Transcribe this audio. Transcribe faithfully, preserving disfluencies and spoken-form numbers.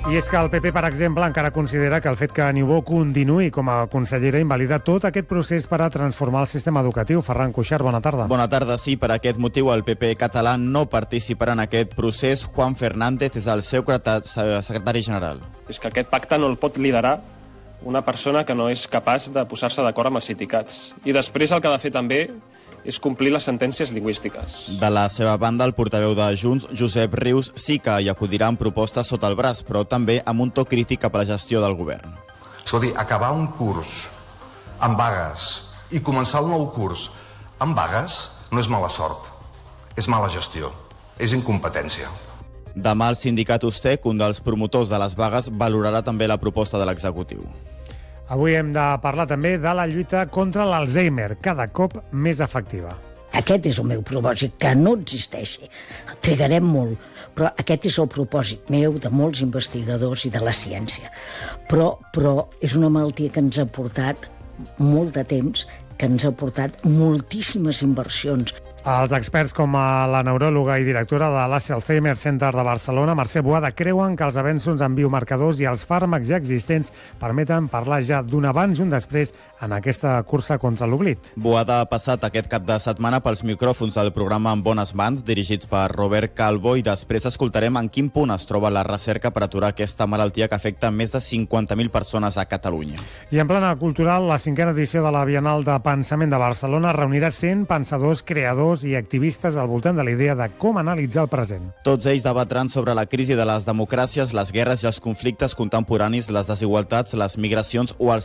I és que el P P, per exemple, encara considera que el fet que Niubó continuï com a consellera invalida tot aquest procés per a transformar el sistema educatiu. Ferran Cuixart, bona tarda. Bona tarda, sí. Per aquest motiu el P P català no participarà en aquest procés. Juan Fernández és el seu secretari general. És que aquest pacte no el pot liderar una persona que no és capaç de posar-se d'acord amb els sindicats. I després el que ha de fer també és complir les sentències lingüístiques. De la seva banda, el portaveu de Junts, Josep Rius, sí que hi acudirà amb propostes sota el braç, però també amb un to crític cap a la gestió del govern. Escolti, acabar un curs amb vagues i començar el nou curs amb vagues no és mala sort, és mala gestió, és incompetència. Demà el sindicat Ustec, un dels promotors de les vagues, valorarà també la proposta de l'executiu. Avui hem de parlar també de la lluita contra l'Alzheimer, cada cop més efectiva. Aquest és el meu propòsit, que no existeixi. Trigarem molt, però aquest és el propòsit meu, de molts investigadors i de la ciència. Però, però és una malaltia que ens ha portat molt de temps, que ens ha portat moltíssimes inversions. Els experts com la neuròloga i directora de l'Alzheimer Center de Barcelona, Mercè Boada, creuen que els avenços en biomarcadors i els fàrmacs ja existents permeten parlar ja d'un abans i un després en aquesta cursa contra l'oblit. Boada ha passat aquest cap de setmana pels micròfons del programa En bones mans, dirigits per Robert Calvo, i després escoltarem en quin punt es troba la recerca per aturar aquesta malaltia que afecta més de cinquanta mil persones a Catalunya. I en plana cultural, la cinquena edició de la Bienal de Pensament de Barcelona reunirà cent pensadors, creadors i activistes al voltant de la idea de com analitzar el present. Tots ells debatran sobre la crisi de les democràcies, les guerres i els conflictes contemporanis, les desigualtats, les migracions o els